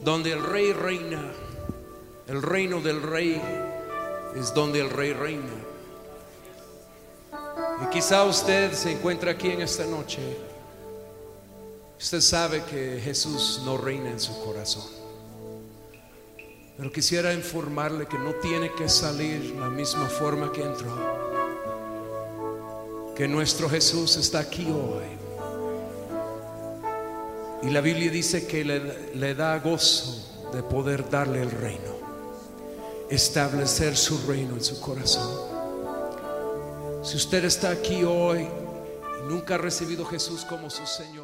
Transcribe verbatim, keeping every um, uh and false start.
donde el rey reina. El reino del rey es donde el rey reina. Y quizá usted se encuentra aquí en esta noche. Usted sabe que Jesús no reina en su corazón, pero quisiera informarle que no tiene que salir la misma forma que entró, que nuestro Jesús está aquí hoy. Y la Biblia dice que le, le da gozo de poder darle el reino, establecer su reino en su corazón. Si usted está aquí hoy y nunca ha recibido a Jesús como su Señor,